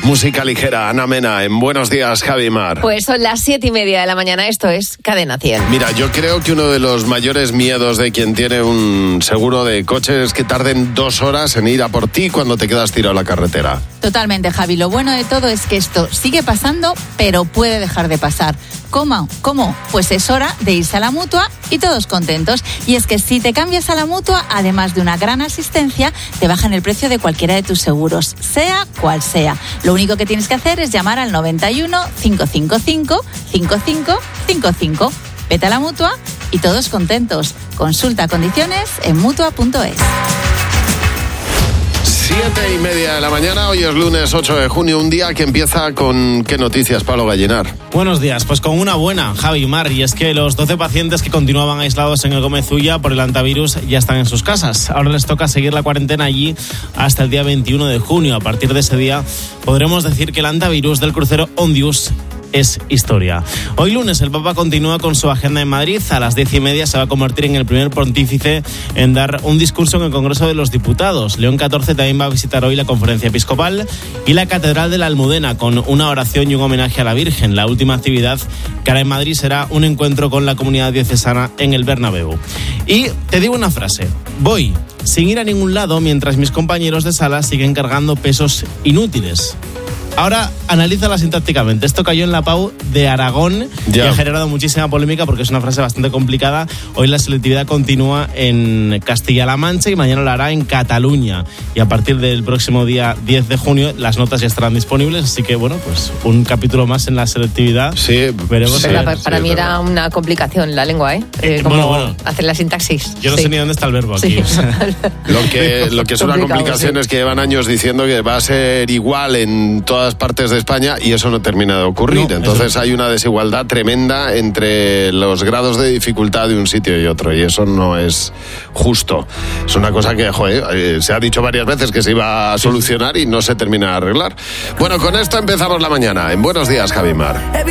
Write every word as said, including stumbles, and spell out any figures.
Música ligera, Ana Mena, en Buenos Días, Javi Mar. Pues son las siete y media de la mañana, esto es Cadena cien. Mira, yo creo que uno de los mayores miedos de quien tiene un seguro de coche es que tarden dos horas en ir a por ti cuando te quedas tirado en la carretera. Totalmente, Javi. Lo bueno de todo es que esto sigue pasando, pero puede dejar de pasar. ¿Cómo? ¿Cómo? Pues es hora de irse a la Mutua y todos contentos. Y es que si te cambias a la Mutua, además de una gran asistencia, te bajan el precio de cualquiera de tus seguros, sea cual sea. Lo único que tienes que hacer es llamar al noventa y uno, cinco cinco cinco, cinco cinco cinco cinco. Vete a la Mutua y todos contentos. Consulta condiciones en mutua punto es. Siete y media de la mañana, hoy es lunes ocho de junio, un día que empieza con ¿qué noticias, Pablo Gallinar? Buenos días, pues con una buena, Javi Mar, y es que los doce pacientes que continuaban aislados en el Gómez Ulla por el hantavirus ya están en sus casas. Ahora les toca seguir la cuarentena allí hasta el día veintiuno de junio. A partir de ese día podremos decir que el hantavirus del crucero Ondius es historia. Hoy lunes el Papa continúa con su agenda en Madrid. A las diez y media se va a convertir en el primer pontífice en dar un discurso en el Congreso de los Diputados. León catorce también va a visitar hoy la Conferencia Episcopal y la Catedral de la Almudena con una oración y un homenaje a la Virgen. La última actividad que hará en Madrid será un encuentro con la comunidad diocesana en el Bernabéu. Y te digo una frase: voy sin ir a ningún lado mientras mis compañeros de sala siguen cargando pesos inútiles. Ahora, analízala sintácticamente. Esto cayó en la Pau de Aragón ya. Y ha generado muchísima polémica porque es una frase bastante complicada. Hoy la selectividad continúa en Castilla-La Mancha y mañana la hará en Cataluña. Y a partir del próximo día diez de junio las notas ya estarán disponibles. Así que, bueno, pues un capítulo más en la selectividad. Sí, veremos. sí, Pero para, para sí, mí pero... era una complicación la lengua, ¿eh? eh como bueno, bueno. hacer la sintaxis. Yo no sí. sé ni dónde está el verbo aquí. Sí. Lo que, lo que es una complicación sí. es que llevan años diciendo que va a ser igual en todas partes de España y eso no termina de ocurrir. No, Entonces eso... hay una desigualdad tremenda entre los grados de dificultad de un sitio y otro, y eso no es justo. Es una cosa que, joder, eh, se ha dicho varias veces que se iba a solucionar y no se termina de arreglar. Bueno, con esto empezamos la mañana. En Buenos Días, Javi Mar.